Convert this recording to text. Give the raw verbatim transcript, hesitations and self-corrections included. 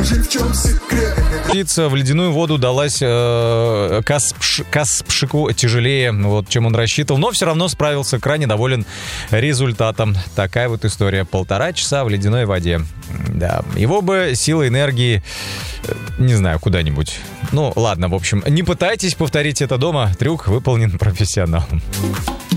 Скажи, в чем секрет? В ледяную воду далась э, Каспш, Каспшику тяжелее, вот, чем он рассчитывал, но все равно справился, крайне доволен результатом. Такая вот история. Полтора часа в ледяной воде. Да, его бы сила энергии, не знаю, куда-нибудь. Ну, ладно, в общем, не пытайтесь повторить это дома. Трюк выполнен профессионалом.